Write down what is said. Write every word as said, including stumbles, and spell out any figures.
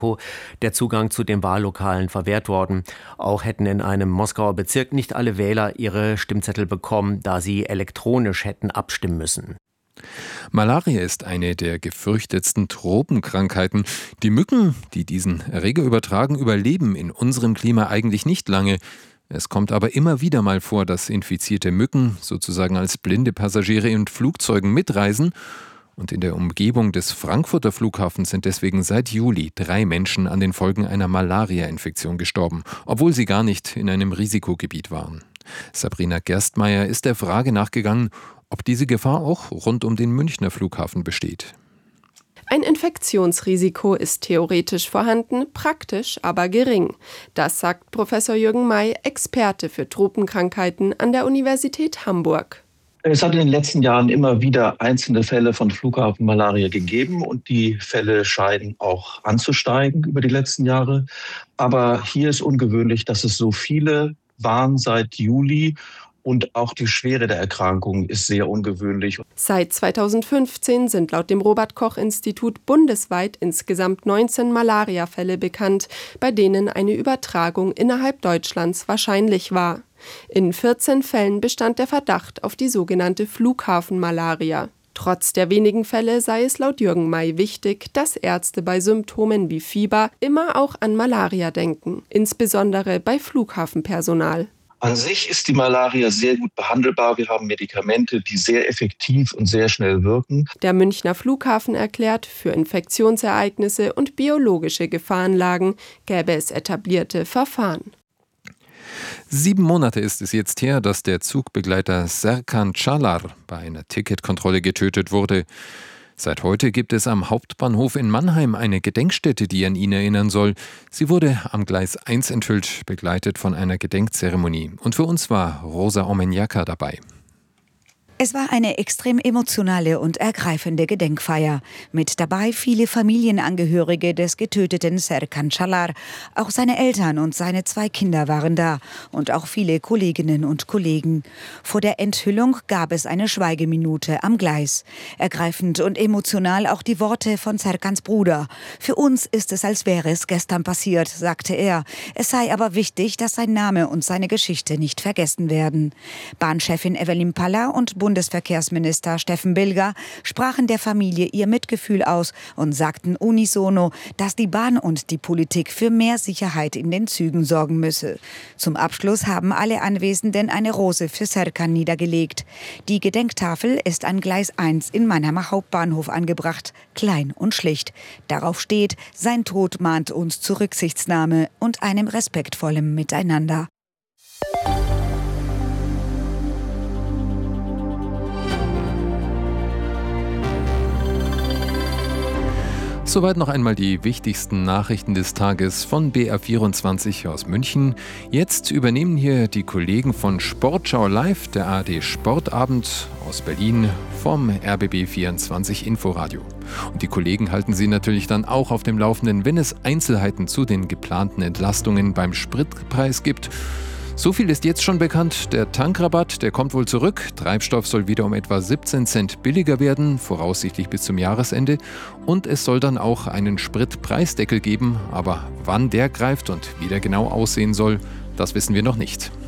der Zugang zu den Wahllokalen verwehrt worden. Auch hätten in einem Moskauer Bezirk nicht alle Wähler ihre Stimmzettel bekommen, da sie elektronisch hätten abstimmen müssen. Malaria ist eine der gefürchtetsten Tropenkrankheiten. Die Mücken, die diesen Erreger übertragen, überleben in unserem Klima eigentlich nicht lange. Es kommt aber immer wieder mal vor, dass infizierte Mücken sozusagen als blinde Passagiere in Flugzeugen mitreisen. Und in der Umgebung des Frankfurter Flughafens sind deswegen seit Juli drei Menschen an den Folgen einer Malaria-Infektion gestorben, obwohl sie gar nicht in einem Risikogebiet waren. Sabrina Gerstmeier ist der Frage nachgegangen, ob diese Gefahr auch rund um den Münchner Flughafen besteht. Ein Infektionsrisiko ist theoretisch vorhanden, praktisch aber gering. Das sagt Professor Jürgen May, Experte für Tropenkrankheiten an der Universität Hamburg. Es hat in den letzten Jahren immer wieder einzelne Fälle von Flughafenmalaria gegeben und die Fälle scheinen auch anzusteigen über die letzten Jahre. Aber hier ist ungewöhnlich, dass es so viele waren seit Juli. Und auch die Schwere der Erkrankung ist sehr ungewöhnlich. Seit zweitausendfünfzehn sind laut dem Robert-Koch-Institut bundesweit insgesamt neunzehn Malariafälle bekannt, bei denen eine Übertragung innerhalb Deutschlands wahrscheinlich war. In vierzehn Fällen bestand der Verdacht auf die sogenannte Flughafenmalaria. Trotz der wenigen Fälle sei es laut Jürgen May wichtig, dass Ärzte bei Symptomen wie Fieber immer auch an Malaria denken, insbesondere bei Flughafenpersonal. An sich ist die Malaria sehr gut behandelbar. Wir haben Medikamente, die sehr effektiv und sehr schnell wirken. Der Münchner Flughafen erklärt, für Infektionsereignisse und biologische Gefahrenlagen gäbe es etablierte Verfahren. Sieben Monate ist es jetzt her, dass der Zugbegleiter Serkan Çalar bei einer Ticketkontrolle getötet wurde. Seit heute gibt es am Hauptbahnhof in Mannheim eine Gedenkstätte, die an ihn erinnern soll. Sie wurde am Gleis eins enthüllt, begleitet von einer Gedenkzeremonie. Und für uns war Rosa Omenjaka dabei. Es war eine extrem emotionale und ergreifende Gedenkfeier. Mit dabei viele Familienangehörige des getöteten Serkan Çalar. Auch seine Eltern und seine zwei Kinder waren da. Und auch viele Kolleginnen und Kollegen. Vor der Enthüllung gab es eine Schweigeminute am Gleis. Ergreifend und emotional auch die Worte von Serkans Bruder. Für uns ist es, als wäre es gestern passiert, sagte er. Es sei aber wichtig, dass sein Name und seine Geschichte nicht vergessen werden. Bahnchefin Evelyn Paller und Bundesverkehrsminister Steffen Bilger sprachen der Familie ihr Mitgefühl aus und sagten unisono, dass die Bahn und die Politik für mehr Sicherheit in den Zügen sorgen müsse. Zum Abschluss haben alle Anwesenden eine Rose für Serkan niedergelegt. Die Gedenktafel ist an Gleis eins in Mannheimer Hauptbahnhof angebracht, klein und schlicht. Darauf steht: Sein Tod mahnt uns zu Rücksichtnahme und einem respektvollen Miteinander. Soweit noch einmal die wichtigsten Nachrichten des Tages von B R vierundzwanzig aus München. Jetzt übernehmen hier die Kollegen von Sportschau Live, der A R D Sportabend aus Berlin vom R B B vierundzwanzig Inforadio. Und die Kollegen halten Sie natürlich dann auch auf dem Laufenden, wenn es Einzelheiten zu den geplanten Entlastungen beim Spritpreis gibt. So viel ist jetzt schon bekannt. Der Tankrabatt, der kommt wohl zurück. Treibstoff soll wieder um etwa siebzehn Cent billiger werden, voraussichtlich bis zum Jahresende. Und es soll dann auch einen Spritpreisdeckel geben. Aber wann der greift und wie der genau aussehen soll, das wissen wir noch nicht.